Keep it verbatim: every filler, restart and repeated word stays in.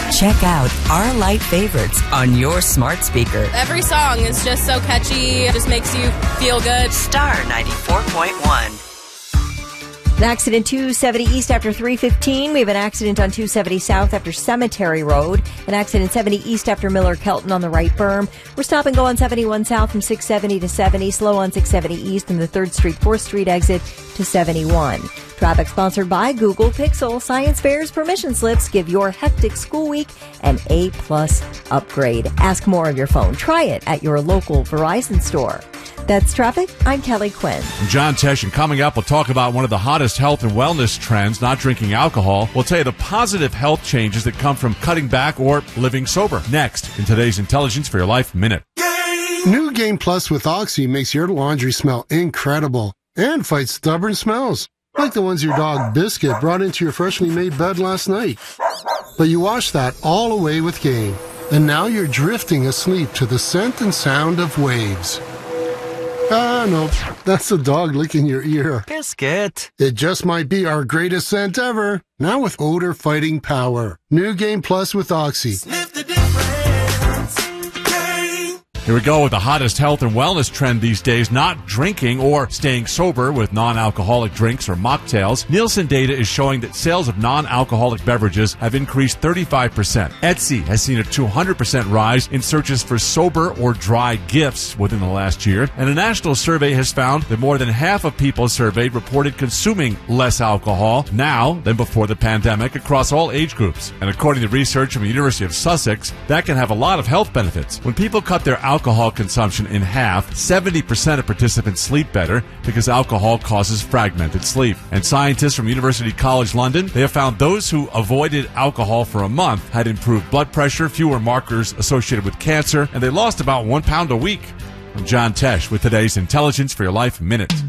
Check out our light favorites on your smart speaker. Every song is just so catchy. It just makes you feel good. Star ninety-four point one. An accident two seventy East after three fifteen. We have an accident on two seventy South after Cemetery Road. An accident seventy East after Miller Kelton on the right berm. We're stop and go on seventy-one South from six seventy to seventy. Slow on six seventy East from the third Street, fourth Street exit to seventy-one. Traffic sponsored by Google Pixel. Science fairs, permission slips give your hectic school week an A-plus upgrade. Ask more of your phone. Try it at your local Verizon store. That's traffic. I'm Kelly Quinn. I'm John Tesh, and coming up, we'll talk about one of the hottest health and wellness trends, not drinking alcohol. We'll tell you the positive health changes that come from cutting back or living sober. Next, in today's Intelligence for Your Life Minute. New Game Plus with Oxy makes your laundry smell incredible and fights stubborn smells, like the ones your dog Biscuit brought into your freshly made bed last night. But you wash that all away with Game, and now you're drifting asleep to the scent and sound of waves. Ah, no, that's the dog licking your ear. Biscuit. It just might be our greatest scent ever. Now with odor-fighting power. New Game Plus with Oxy. Sniff the difference. Game. Here we go with the hottest health and wellness trend these days, not drinking or staying sober with non-alcoholic drinks or mocktails. Nielsen data is showing that sales of non-alcoholic beverages have increased thirty-five percent. Etsy has seen a two hundred percent rise in searches for sober or dry gifts within the last year. And a national survey has found that more than half of people surveyed reported consuming less alcohol now than before the pandemic across all age groups. And according to research from the University of Sussex, that can have a lot of health benefits. When people cut their alcohol consumption in half, seventy percent of participants sleep better because alcohol causes fragmented sleep. And scientists from University College London, they have found those who avoided alcohol for a month had improved blood pressure, fewer markers associated with cancer, and they lost about one pound a week. I'm John Tesh with today's Intelligence for Your Life Minute.